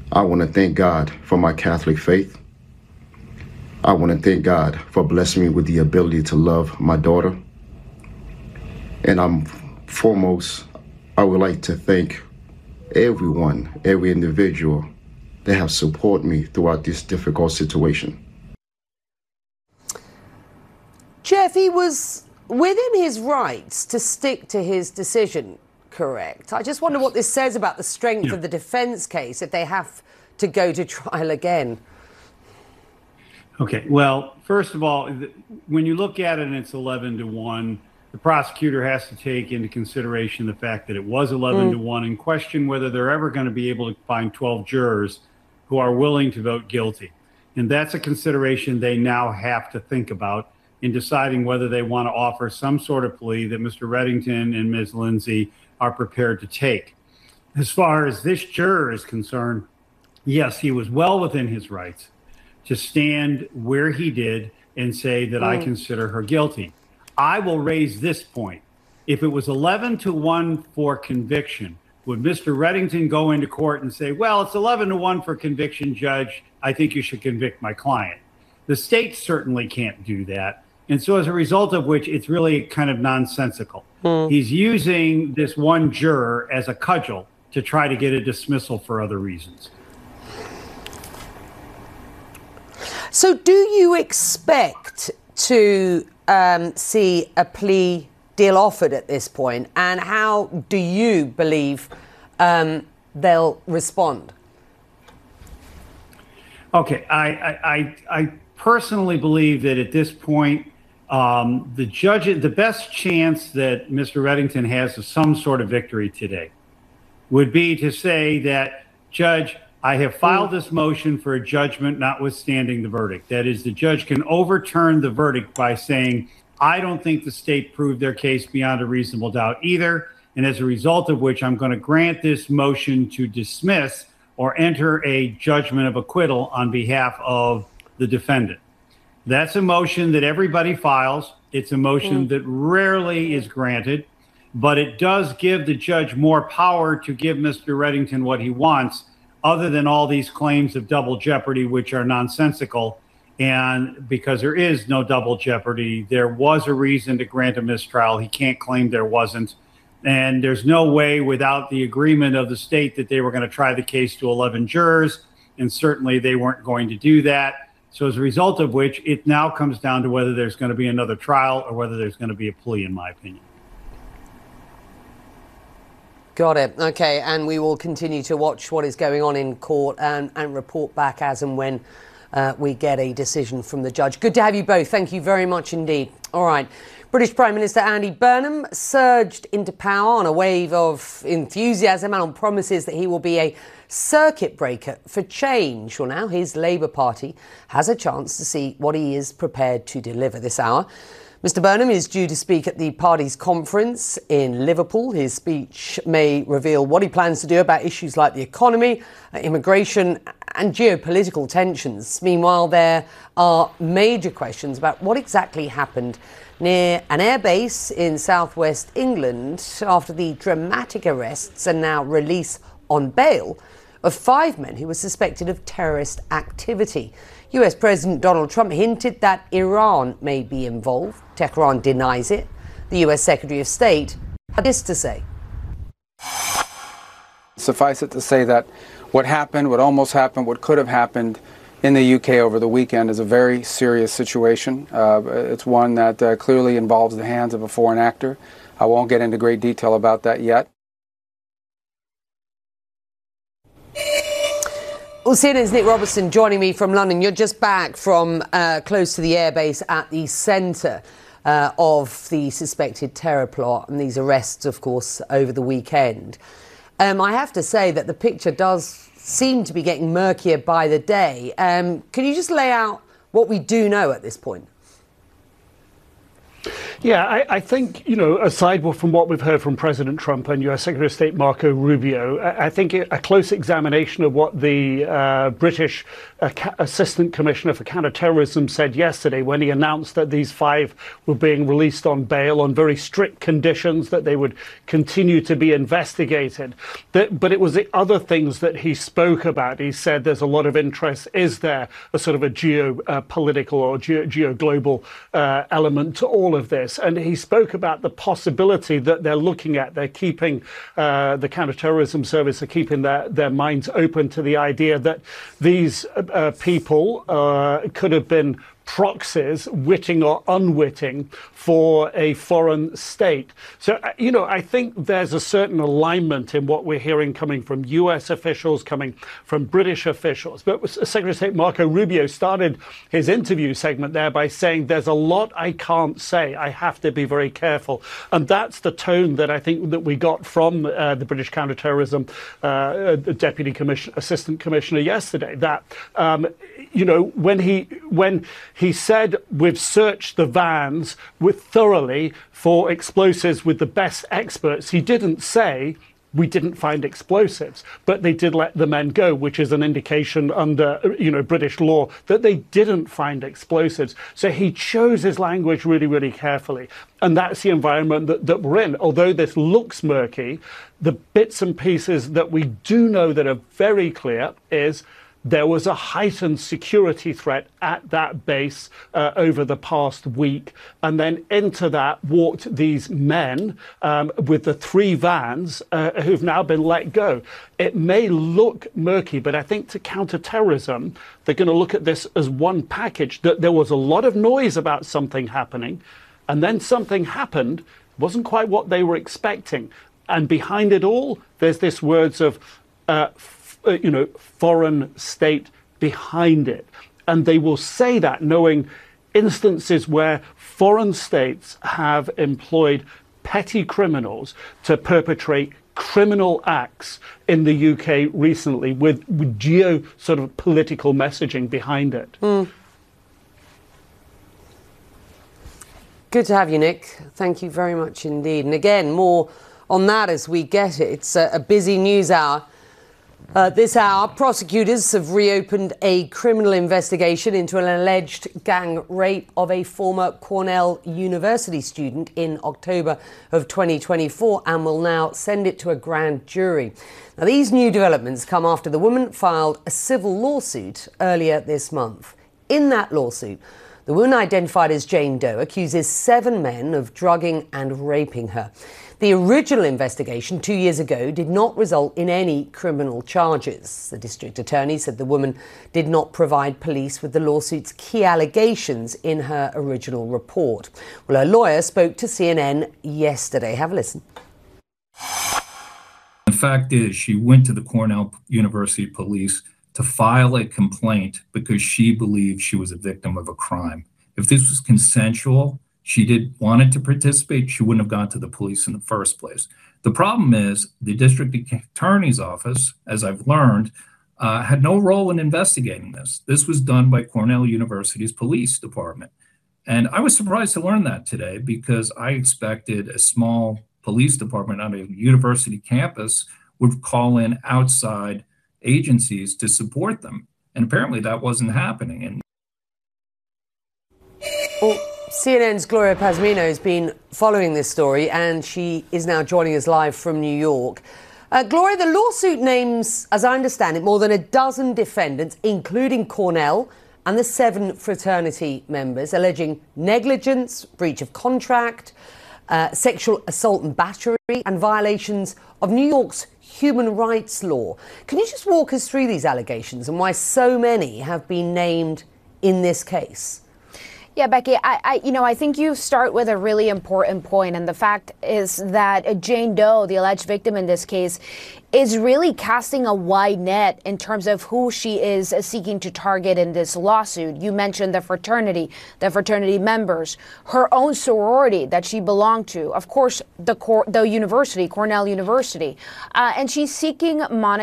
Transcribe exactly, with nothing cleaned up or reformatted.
I want to thank God for my Catholic faith. I want to thank God for blessing me with the ability to love my daughter. And I'm foremost, I would like to thank everyone, every individual that have supported me throughout this difficult situation. Jeff, he was within his rights to stick to his decision, correct? I just wonder what this says about the strength yeah. of the defence case if they have to go to trial again. Okay, well, first of all, when you look at it and it's eleven to one, the prosecutor has to take into consideration the fact that it was eleven to one and question whether they're ever going to be able to find twelve jurors who are willing to vote guilty. And that's a consideration they now have to think about in deciding whether they want to offer some sort of plea that Mister Reddington and Miz Lindsay are prepared to take. As far as this juror is concerned, yes, he was well within his rights to stand where he did and say that mm. I consider her guilty. I will raise this point. If it was eleven to one for conviction, would Mister Reddington go into court and say, well, it's eleven to one for conviction, Judge, I think you should convict my client? The state certainly can't do that. And so as a result of which, it's really kind of nonsensical. Mm. He's using this one juror as a cudgel to try to get a dismissal for other reasons. So do you expect to um, see a plea deal offered at this point? And how do you believe um, they'll respond? Okay, I, I, I, I personally believe that at this point, um, the judge, the best chance that Mister Reddington has of some sort of victory today would be to say that, Judge, I have filed this motion for a judgment notwithstanding the verdict. That is, the judge can overturn the verdict by saying, I don't think the state proved their case beyond a reasonable doubt either. And as a result of which, I'm going to grant this motion to dismiss or enter a judgment of acquittal on behalf of the defendant. That's a motion that everybody files. It's a motion mm. that rarely is granted, but it does give the judge more power to give Mister Reddington what he wants, other than all these claims of double jeopardy, which are nonsensical. And because there is no double jeopardy, there was a reason to grant a mistrial. He can't claim there wasn't. And there's no way without the agreement of the state that they were going to try the case to eleven jurors. And certainly they weren't going to do that. So as a result of which, it now comes down to whether there's going to be another trial or whether there's going to be a plea, in my opinion. Got it. Okay, and we will continue to watch what is going on in court and, and report back as and when uh, we get a decision from the judge. Good to have you both. Thank you very much indeed. All right. British Prime Minister Andy Burnham surged into power on a wave of enthusiasm and on promises that he will be a circuit breaker for change. Well, now his Labour Party has a chance to see what he is prepared to deliver this hour. Mister Burnham is due to speak at the party's conference in Liverpool. His speech may reveal what he plans to do about issues like the economy, immigration and geopolitical tensions. Meanwhile, there are major questions about what exactly happened near an airbase in southwest England after the dramatic arrests and now release on bail of five men who were suspected of terrorist activity. U S President Donald Trump hinted that Iran may be involved. Tehran denies it. The U S Secretary of State had this to say. Suffice it to say that what happened, what almost happened, what could have happened in the U K over the weekend is a very serious situation. Uh, it's one that uh, clearly involves the hands of a foreign actor. I won't get into great detail about that yet. Well, C N N's Nick Robertson joining me from London. You're just back from uh, close to the airbase at the centre uh, of the suspected terror plot and these arrests, of course, over the weekend. Um, I have to say that the picture does seem to be getting murkier by the day. Um, can you just lay out what we do know at this point? Yeah, I, I think, you know, aside from what we've heard from President Trump and U S Secretary of State Marco Rubio, I, I think a close examination of what the uh, British uh, Assistant Commissioner for Counterterrorism said yesterday when he announced that these five were being released on bail on very strict conditions, that they would continue to be investigated. That, but it was the other things that he spoke about. He said there's a lot of interest. Is there a sort of a geopolitical uh, or geo, geo-global uh, element to all of this? And he spoke about the possibility that they're looking at, they're keeping, uh, the counterterrorism service are keeping their, their minds open to the idea that these uh, people uh, could have been proxies, witting or unwitting, for a foreign state. So, you know, I think there's a certain alignment in what we're hearing coming from U S officials, coming from British officials. But Secretary of State Marco Rubio started his interview segment there by saying there's a lot I can't say. I have to be very careful. And that's the tone that I think that we got from uh, the British Counterterrorism uh, Deputy Commission, Assistant Commissioner yesterday, that, um, you know, when he, when he said we've searched the vans with thoroughly for explosives with the best experts, he didn't say we didn't find explosives, but they did let the men go, which is an indication under, you know, British law that they didn't find explosives. So he chose his language really, really carefully. And that's the environment that, that we're in. Although this looks murky, the bits and pieces that we do know that are very clear is there was a heightened security threat at that base uh, over the past week. And then into that walked these men um, with the three vans uh, who've now been let go. It may look murky, but I think to counterterrorism, they're going to look at this as one package, that there was a lot of noise about something happening, and then something happened. It wasn't quite what they were expecting. And behind it all, there's this words of, uh, Uh, you know, foreign state behind it. And they will say that knowing instances where foreign states have employed petty criminals to perpetrate criminal acts in the U K recently with, with geo sort of political messaging behind it. Mm. Good to have you, Nick. Thank you very much indeed. And again, more on that as we get it. It's a, a busy news hour. Uh, this hour, prosecutors have reopened a criminal investigation into an alleged gang rape of a former Cornell University student in October of twenty twenty-four and will now send it to a grand jury. Now, these new developments come after the woman filed a civil lawsuit earlier this month. In that lawsuit, the woman, identified as Jane Doe, accuses seven men of drugging and raping her. The original investigation two years ago did not result in any criminal charges. The district attorney said the woman did not provide police with the lawsuit's key allegations in her original report. Well, her lawyer spoke to C N N yesterday. Have a listen. The fact is, she went to the Cornell University police to file a complaint because she believed she was a victim of a crime. If this was consensual, she did wanted to participate, she wouldn't have gone to the police in the first place. The problem is the district attorney's office, as I've learned, uh, had no role in investigating this. This was done by Cornell University's police department. And I was surprised to learn that today because I expected a small police department on a university campus would call in outside agencies to support them. And apparently that wasn't happening. And well, C N N's Gloria Pazmino has been following this story, and she is now joining us live from New York. Uh, Gloria, the lawsuit names, as I understand it, more than a dozen defendants, including Cornell and the seven fraternity members, alleging negligence, breach of contract, uh, sexual assault and battery, and violations of New York's human rights law. Can you just walk us through these allegations and why so many have been named in this case? Yeah, Becky, I, I, you know, I think you start with a really important point, and the fact is that Jane Doe, the alleged victim in this case, is really casting a wide net in terms of who she is seeking to target in this lawsuit. You mentioned the fraternity, the fraternity members, her own sorority that she belonged to, of course, the, Cor- the university, Cornell University, uh, and she's seeking monetary